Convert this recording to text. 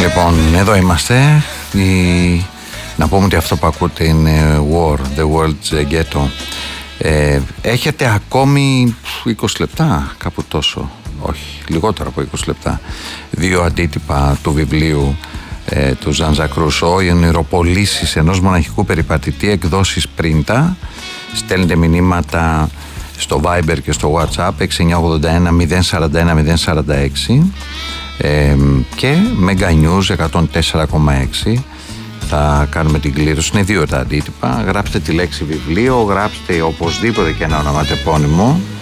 Λοιπόν, εδώ είμαστε. Να πούμε ότι αυτό που ακούτε είναι War, The World's Ghetto. Έχετε ακόμη 20 λεπτά, κάπου τόσο. Όχι, λιγότερο από 20 λεπτά. 2 αντίτυπα του βιβλίου του Ζαν-Ζακ Ρουσό, οι ονειροπολίσεις ενός μοναχικού περιπατητή, εκδόσεις Πρίντα. Στέλνετε μηνύματα στο Viber και στο WhatsApp 6981 041 046 και Mega News 104,6. Θα κάνουμε την κλήρωση. Είναι 2 τα αντίτυπα. Γράψτε τη λέξη βιβλίο, γράψτε οπωσδήποτε και ένα ονοματεπώνυμο